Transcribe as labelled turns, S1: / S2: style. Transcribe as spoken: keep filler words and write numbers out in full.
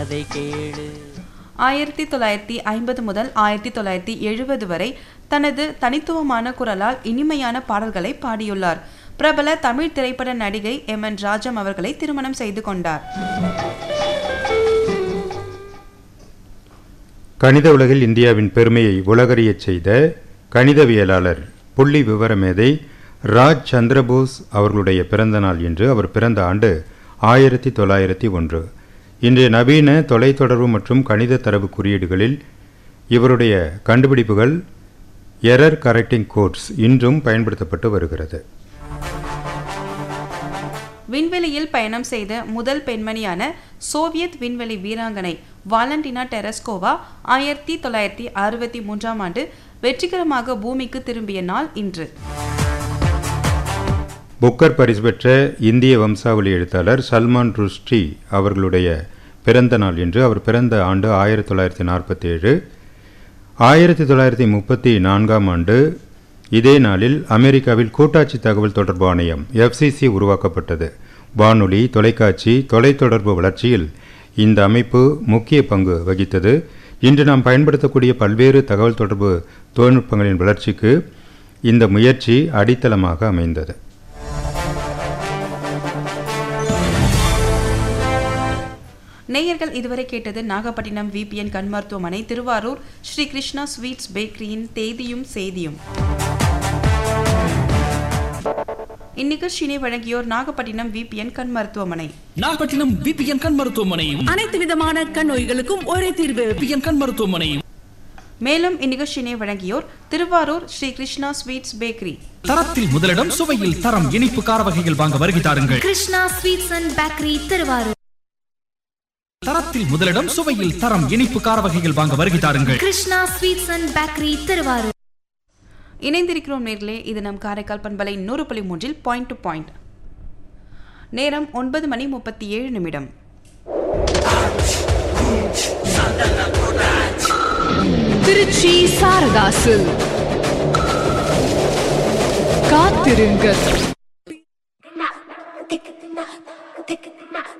S1: ஆயிரத்தி தொள்ளாயிரத்தி ஐம்பது முதல் ஆயிரத்தி தொள்ளாயிரத்தி எழுபது வரை தனது தனித்துவமான குரலால் இனிமையான பாடல்களை பாடியுள்ளார். பிரபல தமிழ் திரைப்பட நடிகை எம் என் ராஜம் அவர்களை திருமணம் செய்து கொண்டார்.
S2: கணித உலகில் இந்தியாவின் பெருமையை உலகறியச் செய்த கணிதவியலாளர் புள்ளி விவர மேதை ராஜ் சந்திரபோஸ் அவர்களுடைய பிறந்த நாள் என்று. அவர் பிறந்த ஆண்டு ஆயிரத்தி தொள்ளாயிரத்தி ஒன்று. இன்றைய நவீன தொலைத்தொடர்பு மற்றும் கணித தரவு குறியீடுகளில் இவருடைய கண்டுபிடிப்புகள் எரர் கரெக்டிங் கோட்ஸ் இன்றும் பயன்படுத்தப்பட்டு வருகிறது.
S1: விண்வெளியில் பயணம் செய்த முதல் பெண்மணியான சோவியத் விண்வெளி வீராங்கனை வாலண்டினா டெரஸ்கோவா ஆயிரத்தி தொள்ளாயிரத்தி அறுபத்தி மூன்றாம் ஆண்டு வெற்றிகரமாக பூமிக்கு திரும்பிய நாள் இன்று.
S2: புக்கர் பரிசு பெற்ற இந்திய வம்சாவளி எழுத்தாளர் சல்மான் ருஷ்டி அவர்களுடைய பிறந்த நாள் என்று. அவர் பிறந்த ஆண்டு ஆயிரத்தி தொள்ளாயிரத்தி நாற்பத்தி ஏழு. ஆயிரத்தி தொள்ளாயிரத்தி முப்பத்தி நான்காம் ஆண்டு இதே நாளில் அமெரிக்காவில் கூட்டாட்சி தகவல் தொடர்பு ஆணையம் எஃப்சிசி உருவாக்கப்பட்டது. வானொலி, தொலைக்காட்சி, தொலைத்தொடர்பு வளர்ச்சியில் இந்த அமைப்பு முக்கிய பங்கு வகித்தது. இன்று நாம் பயன்படுத்தக்கூடிய பல்வேறு தகவல் தொடர்பு தொழில்நுட்பங்களின் வளர்ச்சிக்கு இந்த முயற்சி அடித்தளமாக அமைந்தது.
S1: நேயர்கள் இதுவரை கேட்டது நாகப்பட்டினம் விபிஎன் கண் மருத்துவமனை, திருவாரூர் ஸ்ரீ கிருஷ்ணா ஸ்வீட்ஸ் பேக்கரியின் தேதியும் செய்தியும். இந்நிகழ்ச்சியினை வழங்கியோர் நாகப்பட்டினம் விபிஎன் கண் மருத்துவமனை.
S3: நாகப்பட்டினம் விபிஎன் கண் மருத்துவமனை
S4: அனைத்து விதமான கண் நோய்களுக்கும் ஒரே தீர்வு.
S3: விபிஎன் கண் மருத்துவமனை.
S1: மேலும் இந்நிகழ்ச்சியினை வழங்கியோர் திருவாரூர் ஸ்ரீ கிருஷ்ணா ஸ்வீட்ஸ் பேக்கரி.
S3: தரத்தில் முதலிடம், சுவையில் தரம். இனிப்பு கார வகைகள் வாங்க வருகை தாருங்கள்.
S5: Krishna sweets and bakery, Thiruvarur.
S3: தரத்தில் முதலிடம், சுவையில் தரம். இனிப்பு கார வகைகள் வாங்க வருகை தாருங்கள்.
S5: Krishna sweets and bakery, Thiruvarur.
S1: இணைந்திருக்கிறோம் நேர்களே, இது நம் காரைக்கால் பண்பலை நூறு புள்ளி மூன்றில் பாயிண்ட் டு பாயிண்ட். நேரம் ஒன்பது மணி முப்பத்தி ஏழு நிமிடம்.
S4: திருச்சி சாரதாசு காத்திருங்கள்.